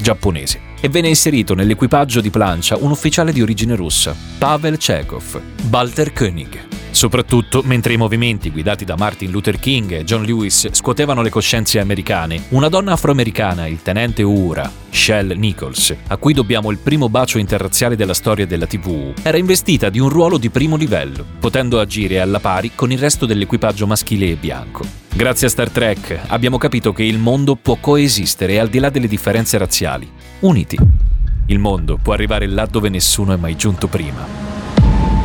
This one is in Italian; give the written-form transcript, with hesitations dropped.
giapponese, e venne inserito nell'equipaggio di plancia un ufficiale di origine russa, Pavel Chekhov, Walter Koenig. Soprattutto mentre i movimenti guidati da Martin Luther King e John Lewis scuotevano le coscienze americane, una donna afroamericana, il tenente Uhura, Shell Nichols, a cui dobbiamo il primo bacio interrazziale della storia della TV, era investita di un ruolo di primo livello, potendo agire alla pari con il resto dell'equipaggio maschile e bianco. Grazie a Star Trek abbiamo capito che il mondo può coesistere al di là delle differenze razziali, uniti. Il mondo può arrivare là dove nessuno è mai giunto prima.